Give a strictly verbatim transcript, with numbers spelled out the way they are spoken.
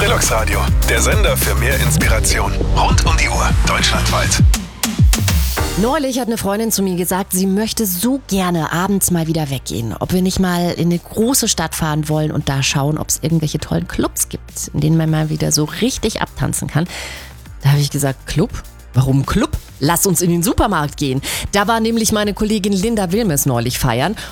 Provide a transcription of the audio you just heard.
Trilux Radio, der Sender für mehr Inspiration. Rund um die Uhr, deutschlandweit. Neulich hat eine Freundin zu mir gesagt, sie möchte so gerne abends mal wieder weggehen. Ob wir nicht mal in eine große Stadt fahren wollen und da schauen, ob es irgendwelche tollen Clubs gibt, in denen man mal wieder so richtig abtanzen kann. Da habe ich gesagt, Club? Warum Club? Lass uns in den Supermarkt gehen. Da war nämlich meine Kollegin Linda Wilmes neulich feiern